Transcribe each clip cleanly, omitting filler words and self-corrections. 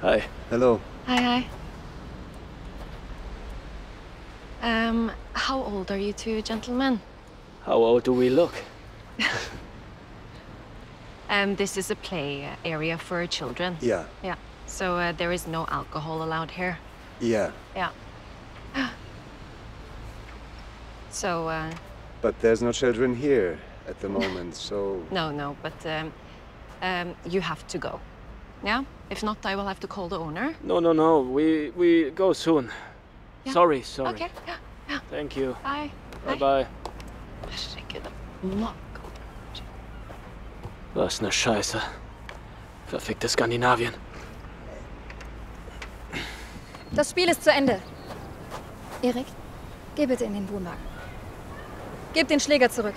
Hi. Hello. Hi. How old are you two gentlemen? How old do we look? This is a play area for children. Yeah. Yeah. So there is no alcohol allowed here. Yeah. Yeah. So, But there's no children here at the moment, so... No, but you have to go. Yeah? If not, I will have to call the owner. No. We go soon. Yeah. Sorry. Okay. Yeah. Thank you. Bye. Bye. Herregud, maka. Was ne Scheiße. Verficktes Skandinavien. Das Spiel ist zu Ende. Erik, geh bitte in den Wohnwagen. Gib den Schläger zurück.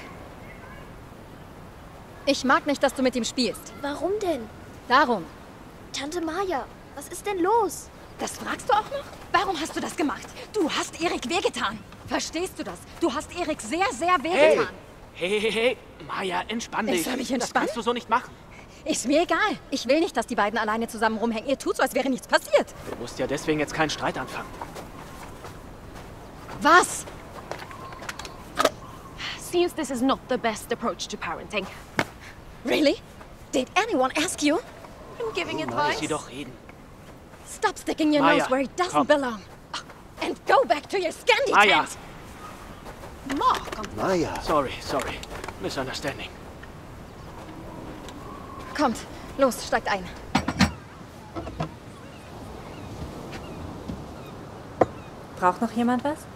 Ich mag nicht, dass du mit ihm spielst. Warum denn? Darum. Tante Maja, was ist denn los? Das fragst du auch noch? Warum hast du das gemacht? Du hast Erik wehgetan. Verstehst du das? Du hast Erik sehr, sehr wehgetan. Hey. Maja, entspann dich. Ich soll mich Das entspannen? kannst du so nicht machen. Ist mir egal. Ich will nicht, dass die beiden alleine zusammen rumhängen. Ihr tut so, als wäre nichts passiert. Du musst ja deswegen jetzt keinen Streit anfangen. Was? Seems this is not the best approach to parenting. Really? Did anyone ask you? I'm giving Lass advice. sie doch reden. Stop sticking your Maja, nose where it doesn't komm. belong. And go back to your Scandi Maja. tent. Maja. Sorry. Misunderstanding. Kommt, los, steigt ein. Braucht noch jemand was?